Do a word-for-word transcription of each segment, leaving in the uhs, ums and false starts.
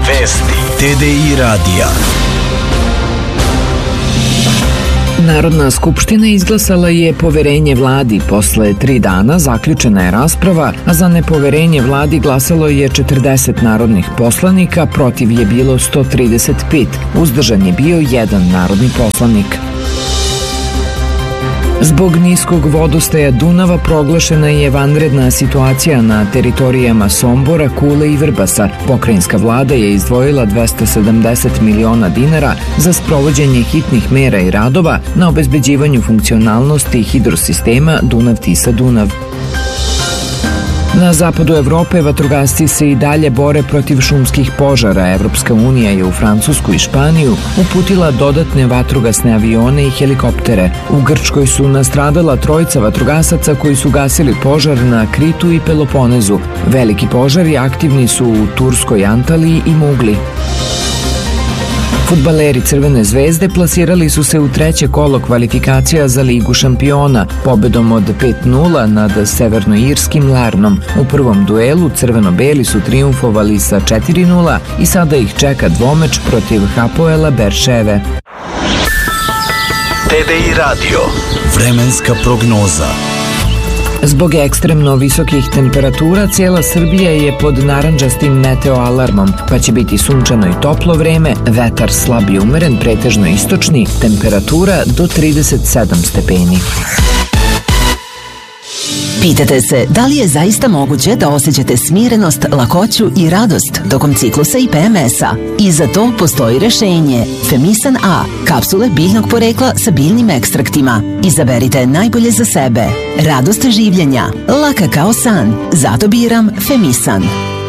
Vesti T D I radija. Narodna skupština izglasala je poverenje vladi. Posle tri dana zaključena je rasprava, a za nepoverenje vladi glasalo je četrdeset narodnih poslanika, protiv je bilo sto trideset pet, uzdržan je bio jedan narodni poslanik. Zbog niskog vodostaja Dunava proglašena je vanredna situacija na teritorijama Sombora, Kule i Vrbasa. Pokrajinska vlada je izdvojila dvesta sedamdeset miliona dinara za sprovođenje hitnih mera i radova na obezbeđivanju funkcionalnosti hidrosistema Dunav-Tisa-Dunav. Na zapadu Evrope vatrogasci se i dalje bore protiv šumskih požara. Evropska unija je u Francusku i Španiju uputila dodatne vatrogasne avione i helikoptere. U Grčkoj su nastradala trojica vatrogasaca koji su gasili požar na Kritu i Peloponezu. Veliki požari aktivni su u Turskoj Antaliji i Mugli. Fudbaleri Crvene zvezde plasirali su se u treće kolo kvalifikacija za Ligu šampiona, pobedom od pet nula nad severnoirskim Larnom. U prvom duelu crveno-beli su trijumfovali sa četiri nula i sada ih čeka dvomeč protiv Hapoela Berševe. T D I radio. Vremenska prognoza. Zbog ekstremno visokih temperatura, cijela Srbija je pod narandžastim meteo alarmom, pa će biti sunčano i toplo vreme, vetar slab i umeren, pretežno istočni, temperatura do trideset sedam stepeni. Pitate se da li je zaista moguće da osjećate smirenost, lakoću i radost tokom ciklusa i P M S-a? I za to postoji rešenje. Femisan A, kapsule biljnog porekla sa biljnim ekstraktima. Izaberite najbolje za sebe. Radost življenja, laka kao san. Zato biram Femisan.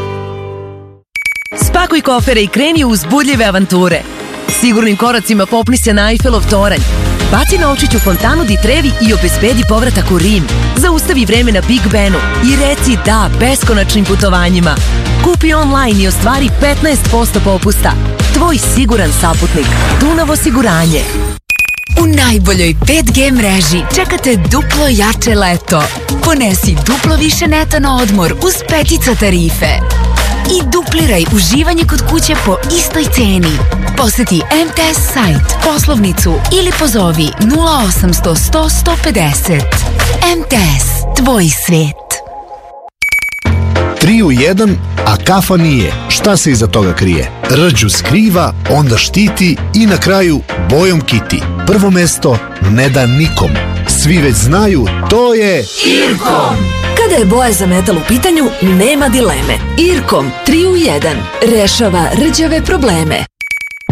Spakuj kofere i kreni u uzbudljive avanture. Sigurnim koracima popni se na Eiffelov toranj. Baci novčić u fontanu Di Trevi i obezbedi povratak u Rim. Zaustavi vreme na Big Benu i reci da beskonačnim putovanjima. Kupi online i ostvari petnaest posto popusta. Tvoj siguran saputnik. Dunav osiguranje. U najboljoj pet G mreži čekate duplo jače leto. Ponesi duplo više neto na odmor uz petica tarife. I dupliraj uživanje kod kuće po istoj ceni. Poseti M T S sajt, poslovnicu ili pozovi nula osamsto sto sto pedeset. M T S, tvoj svet. Tri u jedan, a kafa nije. Šta se iza toga krije? Rđu skriva, onda štiti i na kraju bojom kiti. Prvo mesto ne da nikom. Svi već znaju, to je Irkom! Kada je boja za metal u pitanju, nema dileme. Irkom tri u jedan rešava rđave probleme.